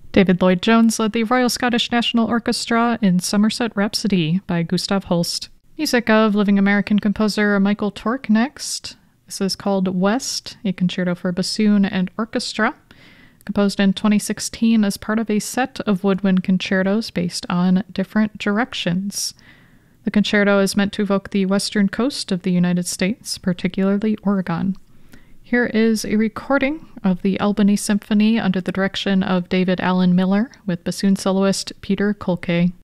David Lloyd-Jones led the Royal Scottish National Orchestra in Somerset Rhapsody by Gustav Holst. Music of living American composer Michael Tork next. This is called West, a concerto for bassoon and orchestra, composed in 2016 as part of a set of woodwind concertos based on different directions. The concerto is meant to evoke the western coast of the United States, particularly Oregon. Here is a recording of the Albany Symphony under the direction of David Allen Miller with bassoon soloist Peter Kolke.